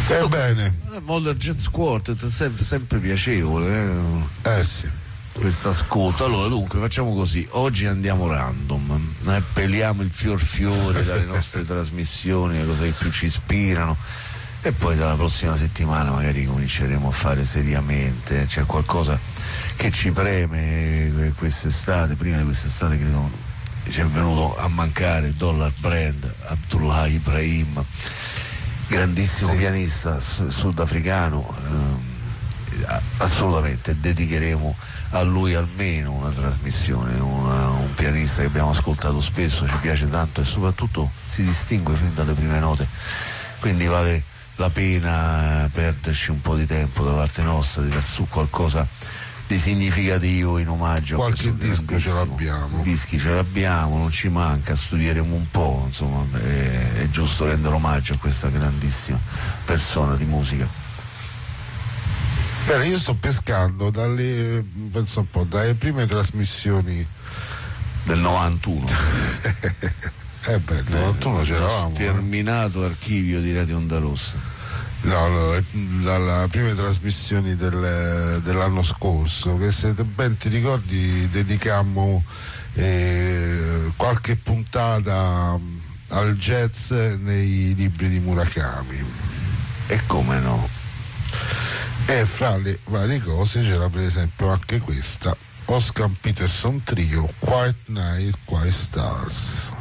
Ebbene, Modern Jazz Quartet, sempre piacevole, sì. questo ascolto. Allora, dunque, facciamo così: oggi andiamo random, peliamo il fiore dalle nostre trasmissioni, le cose che più ci ispirano, e poi dalla prossima settimana magari cominceremo a fare seriamente. C'è qualcosa che ci preme quest'estate. Prima di quest'estate credo ci è venuto a mancare il Dollar Brand, Abdullah Ibrahim, grandissimo pianista sudafricano. Assolutamente dedicheremo a lui almeno una trasmissione, un pianista che abbiamo ascoltato spesso, ci piace tanto e soprattutto si distingue fin dalle prime note, quindi vale la pena perderci un po' di tempo da parte nostra, di dar su qualcosa di significativo in omaggio. Qualche disco ce l'abbiamo, dischi ce l'abbiamo, non ci manca, studieremo un po', insomma, è giusto rendere omaggio a questa grandissima persona di musica. Bene, io sto pescando dalle prime trasmissioni del 91. Nel 91 c'eravamo. Sterminato archivio di Radio Onda Rossa. No, dalle prime trasmissioni dell'anno scorso, che se ben ti ricordi dedicammo qualche puntata al jazz nei libri di Murakami. E come no? E fra le varie cose c'era per esempio anche questa, Oscar Peterson Trio, Quiet Night, Quiet Stars.